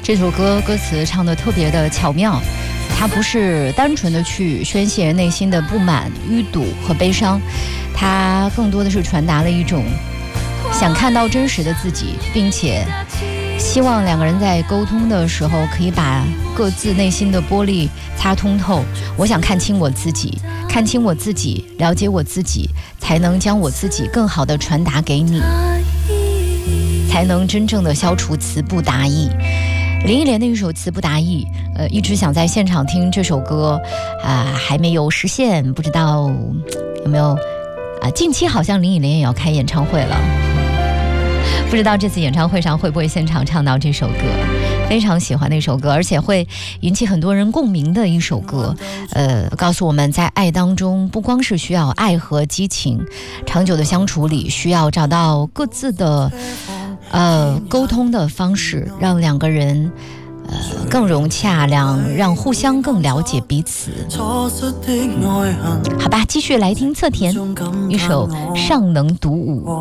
这首歌歌词唱得特别的巧妙，它不是单纯的去宣泄内心的不满、淤堵和悲伤，它更多的是传达了一种想看到真实的自己，并且希望两个人在沟通的时候可以把各自内心的玻璃擦通透。我想看清我自己，看清我自己，了解我自己，才能将我自己更好的传达给你，才能真正的消除词不达意。林忆莲的一首词不达意，一直想在现场听这首歌，还没有实现，不知道有没有近期好像林忆莲也要开演唱会了，不知道这次演唱会上会不会现场唱到这首歌。非常喜欢那首歌，而且会引起很多人共鸣的一首歌，告诉我们在爱当中不光是需要爱和激情，长久的相处里需要找到各自的沟通的方式，让两个人更融洽，让互相更了解彼此。好吧，继续来听侧田一首《尚能独舞》。